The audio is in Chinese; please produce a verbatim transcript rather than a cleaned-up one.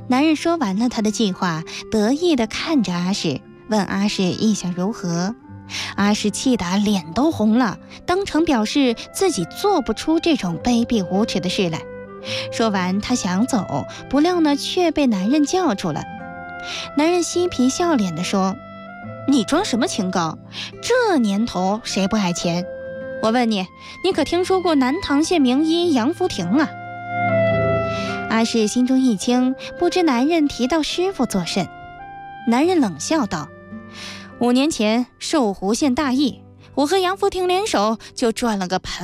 男人说完了他的计划，得意地看着阿史，问阿史意向如何。阿史气得脸都红了，当场表示自己做不出这种卑鄙无耻的事来。说完他想走，不料呢却被男人叫住了。男人嬉皮笑脸地说，你装什么清高，这年头谁不爱钱？我问你，你可听说过南唐县名医杨福亭啊？阿史心中一惊，不知男人提到师傅作甚。男人冷笑道，五年前寿湖县大疫，我和杨福亭联手就赚了个盆